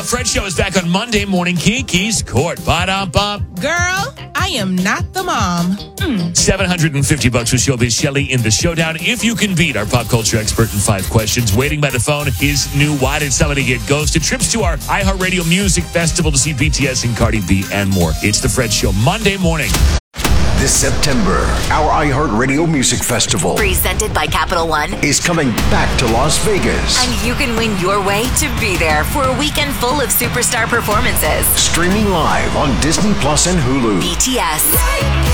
Fred Show is back on Monday morning. Kiki's Court. Ba-dum-bum. Girl, I am not the mom. $750 with Showbiz Shelley in the showdown. If you can beat our pop culture expert in 5 questions, waiting by the phone, his new Why Did Somebody Get Ghosted? Trips to our iHeartRadio Music Festival to see BTS and Cardi B and more. It's the Fred Show, Monday morning. This September, our iHeartRadio Music Festival, presented by Capital One, is coming back to Las Vegas. And you can win your way to be there for a weekend full of superstar performances. Streaming live on Disney Plus and Hulu. BTS.